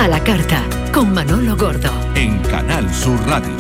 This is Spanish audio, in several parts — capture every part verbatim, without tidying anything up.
A la carta, con Manolo Gordo. En Canal Sur Radio.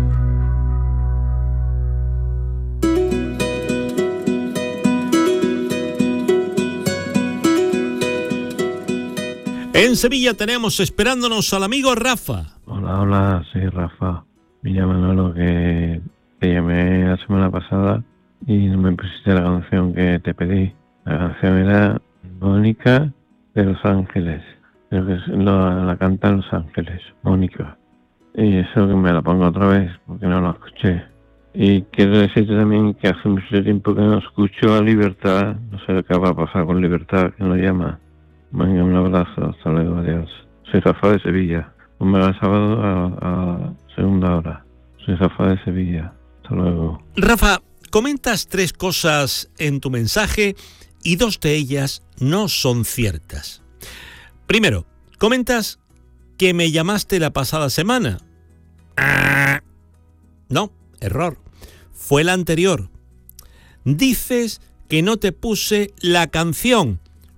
En Sevilla tenemos esperándonos al amigo Rafa. Hola, hola, soy Rafa. Mira, Manolo, que te llamé la semana pasada y no me pusiste la canción que te pedí. La canción era Mónica de Los Ángeles. Creo que lo, la cantan Los Ángeles, Mónica. Y eso que me la pongo otra vez, porque no la escuché. Y quiero decirte también que hace mucho tiempo que no escucho a Libertad. No sé qué va a pasar con Libertad, que nos llama. Venga, un abrazo, hasta luego, adiós. Soy Rafa de Sevilla. Ponme el sábado a, a segunda hora. Soy Rafa de Sevilla. Hasta luego. Rafa, comentas tres cosas en tu mensaje y dos de ellas no son ciertas. Primero, comentas que me llamaste la pasada semana. Ah, no, error. Fue la anterior. Dices que no te puse la canción.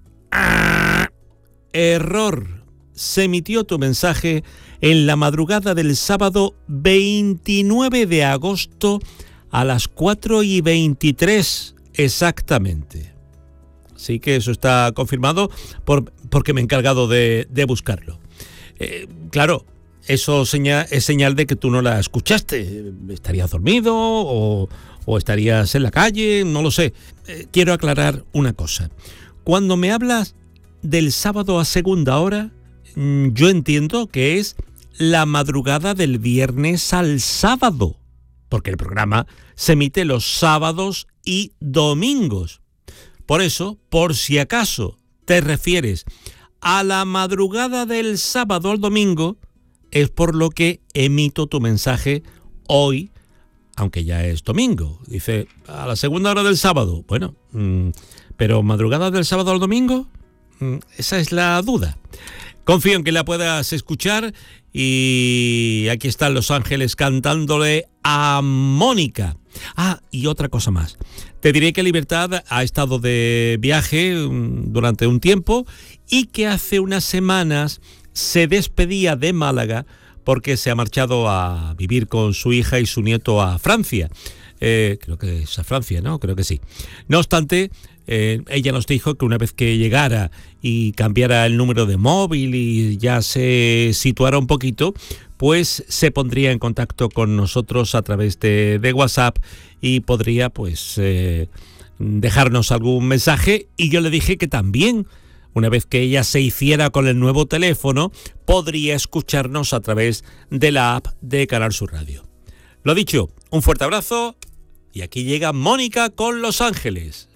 Ah, error. Se emitió tu mensaje en la madrugada del sábado veintinueve de agosto a las cuatro y veintitrés exactamente. Así que eso está confirmado por, porque me he encargado de, de buscarlo. Eh, claro, eso seña, es señal de que tú no la escuchaste. ¿Estarías dormido o, o estarías en la calle? No lo sé. Eh, quiero aclarar una cosa. Cuando me hablas del sábado a segunda hora, yo entiendo que es la madrugada del viernes al sábado, porque el programa se emite los sábados y domingos. Por eso, por si acaso te refieres a la madrugada del sábado al domingo, es por lo que emito tu mensaje hoy, aunque ya es domingo. Dice, a la segunda hora del sábado. Bueno, mmm, pero madrugada del sábado al domingo, mmm, esa es la duda. Confío en que la puedas escuchar y aquí están Los Ángeles cantándole a Mónica. Ah, y otra cosa más. Te diré que Libertad ha estado de viaje durante un tiempo y que hace unas semanas se despedía de Málaga porque se ha marchado a vivir con su hija y su nieto a Francia. Eh, creo que es a Francia, ¿no? Creo que sí. No obstante, eh, ella nos dijo que una vez que llegara y cambiara el número de móvil y ya se situara un poquito, pues se pondría en contacto con nosotros a través de, de WhatsApp y podría pues eh, dejarnos algún mensaje. Y yo le dije que también, una vez que ella se hiciera con el nuevo teléfono, podría escucharnos a través de la app de Canal Sur Radio. Lo dicho, un fuerte abrazo y aquí llega Mónica con Los Ángeles.